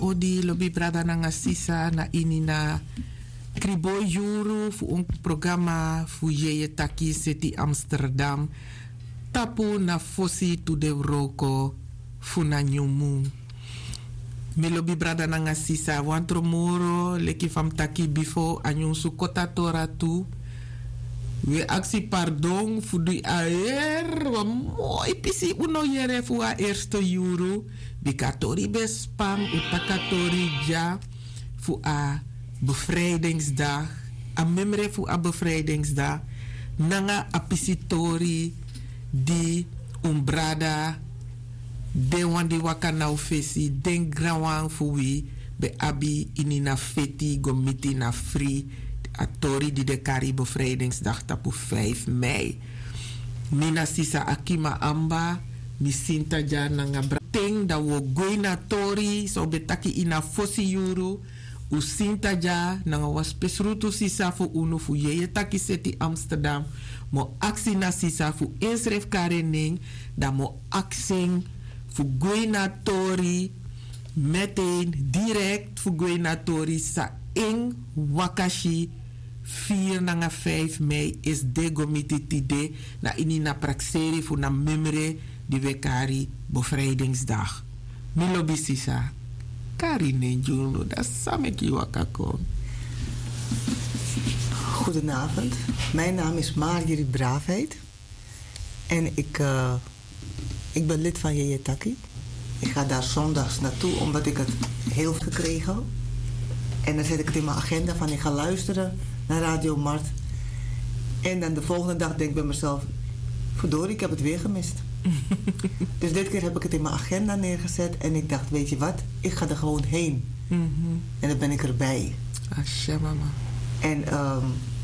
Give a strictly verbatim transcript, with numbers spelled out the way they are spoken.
odi lobi brada nanga sisa na ini na kribo juru fu un programma fu Yeye Taki City Amsterdam tapu na fosi tu de roko fu na nyumu. Mi lobi brada nanga sisa wantro moro leki fam taki bifo anyun su kota tora tu. We aksi pardon fu du aer wa moi pisi uno yere fu a eerste juru bikatori bespam utakatori ja fu a bevrijdingsdag a memre fu a bevrijdingsdag nanga a pisitori di umbrada de wan di waka na ufesi den grawang fu wi be abi inina feti gomiti na free atori di de Kari bevrijdingsdag tapu vijf mei. Mina sisa akima amba mi sinta ja nanga brateng da wo goina tori so betaki ina fosi yuru u sinta ja nanga was pesrutu sisa fu unu fu Yeye Taki City Amsterdam mo aksi na sisa fu inschrijf karening da mo aksing fu goina tori meteen direct fu goina tori sa ing wakashi vier nanga vijf mei is de gomiti tide na inina praxeri fu na memre di wekari bevrijdingsdag. Milo bisisa. Kari nenjuno da sameki wakako. Goedenavond. Mijn naam is Marjorie Braafheid. En ik, uh, ik ben lid van Yeye Taki. Ik ga daar zondags naartoe omdat ik het heel veel gekregen heb. En dan zet ik het in mijn agenda van ik ga luisteren naar Radio Mart. En dan de volgende dag denk ik bij mezelf, verdorie, ik heb het weer gemist. Dus dit keer heb ik het in mijn agenda neergezet en ik dacht, weet je wat, ik ga er gewoon heen. Mm-hmm. En dan ben ik erbij. Asha mama. En um,